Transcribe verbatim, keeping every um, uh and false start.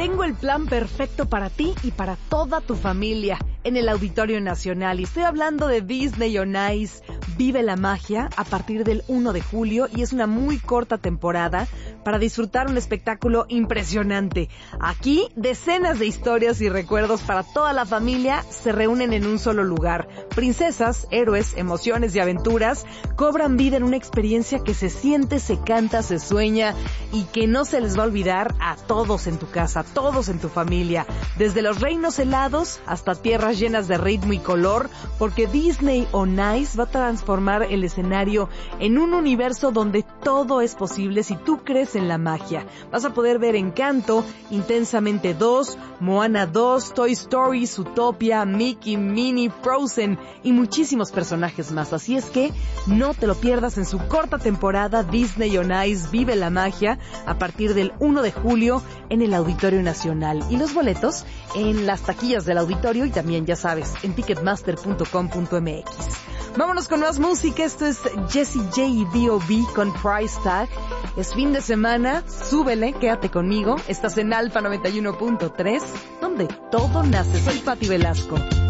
Tengo el plan perfecto para ti y para toda tu familia en el Auditorio Nacional. Y estoy hablando de Disney on Ice. Vive la magia a partir del uno de julio y es una muy corta temporada para disfrutar un espectáculo impresionante. Aquí, decenas de historias y recuerdos para toda la familia se reúnen en un solo lugar. Princesas, héroes, emociones y aventuras cobran vida en una experiencia que se siente, se canta, se sueña y que no se les va a olvidar a todos en tu casa, a todos en tu familia. Desde los reinos helados hasta tierras llenas de ritmo y color, porque Disney on Ice va a transformar el escenario en un universo donde todo es posible si tú crees en la magia. Vas a poder ver Encanto, Intensamente dos, Moana dos, Toy Story, Zootopia, Mickey, Minnie, Frozen y muchísimos personajes más. Así es que no te lo pierdas en su corta temporada. Disney on Ice Vive la Magia a partir del uno de julio en el Auditorio Nacional. Y los boletos en las taquillas del auditorio y también, ya sabes, en ticketmaster punto com punto m x. Vámonos con más música. Esto es Jessie J y B O B con Price Tag. Es fin de semana, súbele, quédate conmigo. Estás en Alfa noventa y uno punto tres, donde todo nace. Soy Pati Velasco.